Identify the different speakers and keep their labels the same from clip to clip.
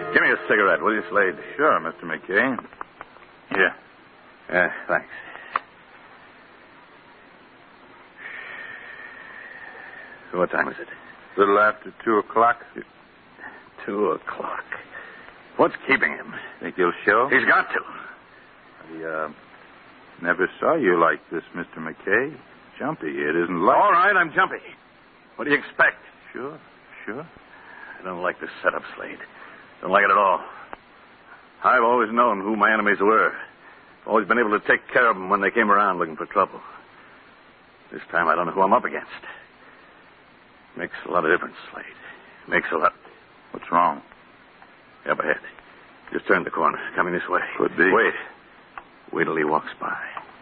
Speaker 1: Give me a cigarette, will you, Slade?
Speaker 2: Sure, Mr. McKay. Here.
Speaker 1: Thanks. What time is it?
Speaker 2: A little after 2 o'clock.
Speaker 1: 2 o'clock. What's keeping him?
Speaker 2: Think he'll show?
Speaker 1: He's got to.
Speaker 2: I never saw you like this, Mr. McKay. Jumpy. It isn't like...
Speaker 1: All right, I'm jumpy. What do you expect?
Speaker 2: Sure.
Speaker 1: I don't like this setup, Slade. Don't like it at all. I've always known who my enemies were. Always been able to take care of them when they came around looking for trouble. This time I don't know who I'm up against. Makes a lot of difference, Slade. Makes a lot.
Speaker 2: What's wrong?
Speaker 1: Up ahead. Just turned the corner. Coming this way.
Speaker 2: Could be.
Speaker 1: Wait till he walks by.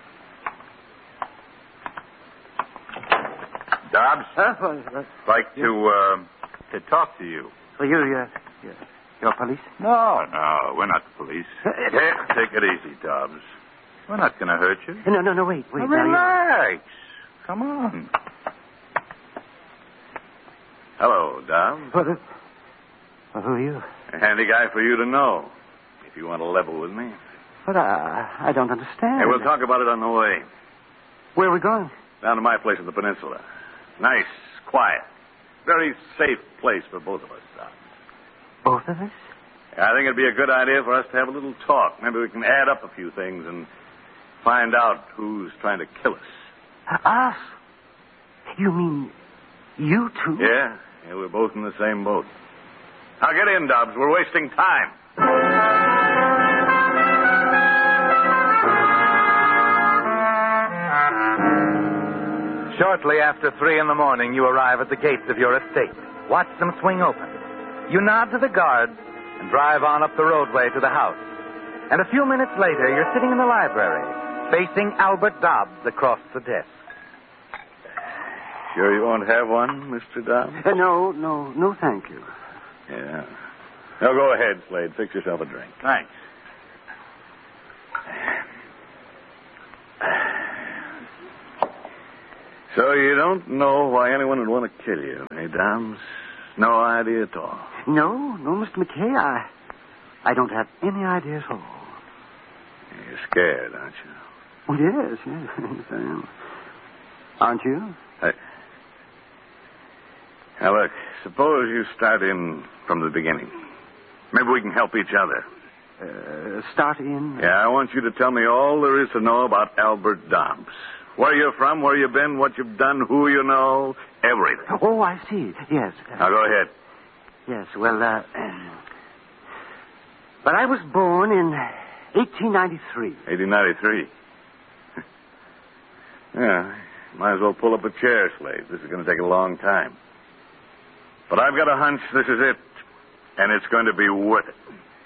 Speaker 2: Dobbs?
Speaker 3: Huh?
Speaker 2: Like to talk to you.
Speaker 3: Well, you're police?
Speaker 2: No, we're not the police. Take it easy, Dobbs. We're not going to hurt you.
Speaker 3: No, wait.
Speaker 2: Now, relax. Come on.
Speaker 1: Hello, Dobbs.
Speaker 3: Well, who are you?
Speaker 1: A handy guy for you to know, if you want to level with me.
Speaker 3: But I don't understand.
Speaker 1: Hey, we'll talk about it on the way.
Speaker 3: Where are we going?
Speaker 1: Down to my place in the peninsula. Nice, quiet, very safe place for both of us, Dobbs.
Speaker 3: Both of us?
Speaker 1: I think it'd be a good idea for us to have a little talk. Maybe we can add up a few things and find out who's trying to kill us.
Speaker 3: Us? You mean you two?
Speaker 1: Yeah, we're both in the same boat. Now get in, Dobbs. We're wasting time.
Speaker 4: Shortly after 3 a.m, you arrive at the gates of your estate. Watch them swing open. You nod to the guards and drive on up the roadway to the house. And a few minutes later, you're sitting in the library, facing Albert Dobbs across the desk.
Speaker 1: Sure you won't have one, Mr. Dobbs?
Speaker 3: No, thank you.
Speaker 1: Yeah. Now go ahead, Slade. Fix yourself a drink.
Speaker 2: Thanks.
Speaker 1: So you don't know why anyone would want to kill you, eh, Dobbs? No idea at all.
Speaker 3: No, Mr. McKay, I don't have any idea at all.
Speaker 1: You're scared, aren't you?
Speaker 3: Oh, yes, I am. Aren't you?
Speaker 1: Now, look, suppose you start in from the beginning. Maybe we can help each other.
Speaker 3: Start in?
Speaker 1: Yeah, I want you to tell me all there is to know about Albert Dobbs. Where you're from, where you've been, what you've done, who you know, everything.
Speaker 3: Oh, I see. Yes.
Speaker 1: Now, go ahead.
Speaker 3: Yes, well, but I was born in 1893.
Speaker 1: 1893. Yeah, might as well pull up a chair, Slade. This is going to take a long time. But I've got a hunch this is it, and it's going to be worth it.